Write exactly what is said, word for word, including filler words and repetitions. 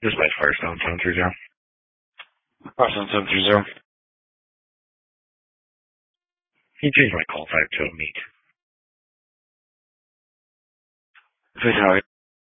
This is my Firestone seven three zero. Firestone seven three zero. Can you change my call type to a meet? Fatality.